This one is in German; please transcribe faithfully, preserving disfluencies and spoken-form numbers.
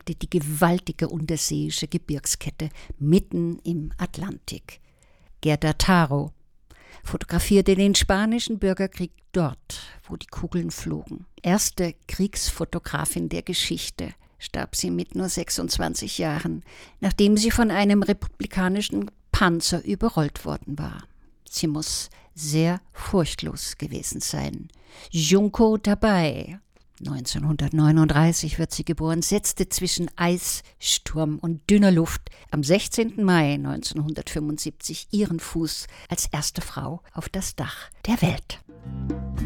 beobachte die gewaltige unterseeische Gebirgskette mitten im Atlantik. Gerda Taro fotografierte den spanischen Bürgerkrieg dort, wo die Kugeln flogen. Erste Kriegsfotografin der Geschichte, starb sie mit nur sechsundzwanzig Jahren, nachdem sie von einem republikanischen Panzer überrollt worden war. Sie muss sehr furchtlos gewesen sein. Junco dabei, neunzehnhundertneununddreißig wird sie geboren, setzte zwischen Eis, Sturm und dünner Luft am sechzehnten Mai neunzehnhundertfünfundsiebzig ihren Fuß als erste Frau auf das Dach der Welt.